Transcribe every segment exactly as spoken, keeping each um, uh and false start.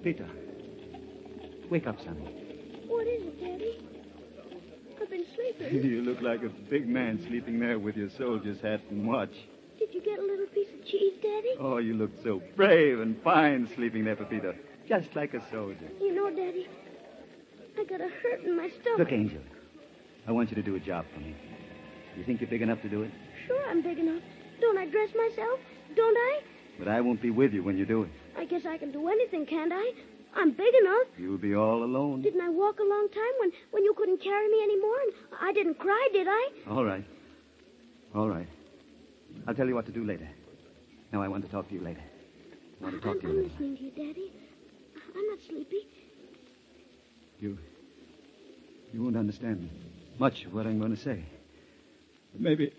Pepita. Wake up, son. What is it, Daddy? I've been sleeping. You look like a big man sleeping there with your soldier's hat and watch. Did you get a little piece of cheese, Daddy? Oh, you look so brave and fine sleeping there, Pepita. Just like a soldier. You know, Daddy, I got a hurt in my stomach. Look, Angel, I want you to do a job for me. You think you're big enough to do it? Sure, I'm big enough. Don't I dress myself? Don't I? But I won't be with you when you do it. I guess I can do anything, can't I? I'm big enough. You'll be all alone. Didn't I walk a long time when, when you couldn't carry me anymore? And I didn't cry, did I? All right. All right. I'll tell you what to do later. Now I want to talk to you later. I want to talk I'm, to you I'm later. listening to you, Daddy. I'm not sleepy. You... You won't understand much of what I'm going to say. Maybe...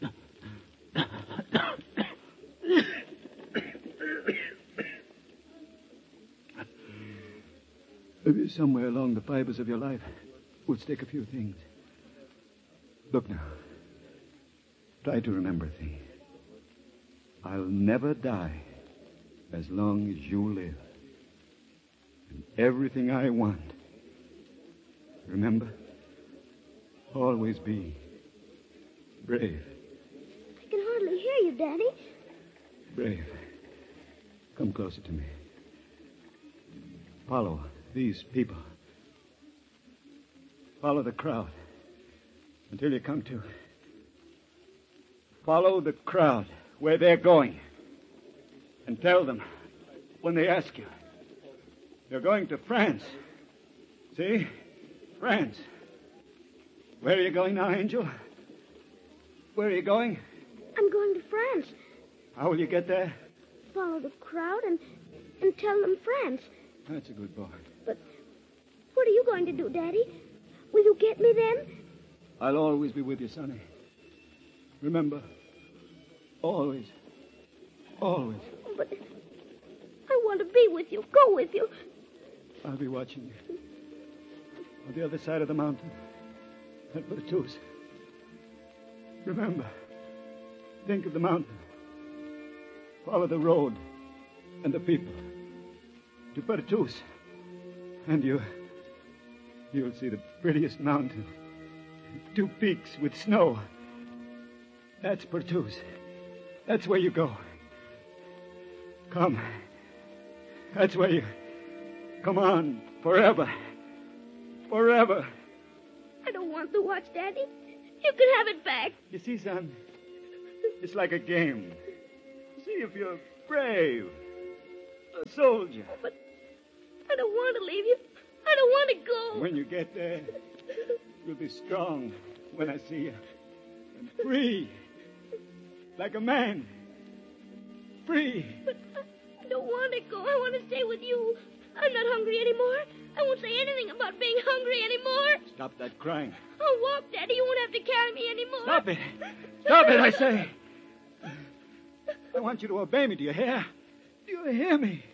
Maybe somewhere along the fibers of your life will stick a few things. Look now. Try to remember a thing. I'll never die as long as you live. And everything I want, remember, always be brave. I can hardly hear you, Daddy. Brave. Come closer to me. Follow these people. Follow the crowd until you come to. Follow the crowd where they're going. And tell them when they ask you. You're going to France. See? France. Where are you going now, Angel? Where are you going? I'm going to France. How will you get there? Follow the crowd and, and tell them France. That's a good boy. But what are you going to do, Daddy? Will you get me then? I'll always be with you, Sonny. Remember, always, always. But I want to be with you, go with you. I'll be watching you. On the other side of the mountain. At Bertus. Remember, think of the mountain. Follow the road and the people. To Bertus. And you... You'll see the prettiest mountain. Two peaks with snow. That's Bertus. That's where you go. Come. That's where you... Come on, forever. Forever. I don't want the watch, Daddy. You can have it back. You see, son, it's like a game. See if you're brave. A soldier. But I don't want to leave you. I don't want to go. When you get there, you'll be strong when I see you. And free. Like a man. Free. But I don't want to go. I want to stay with you. I'm not hungry anymore. I won't say anything about being hungry anymore. Stop that crying. I'll walk, Daddy. You won't have to carry me anymore. Stop it. Stop it, I say. I want you to obey me. Do you hear? Do you hear me?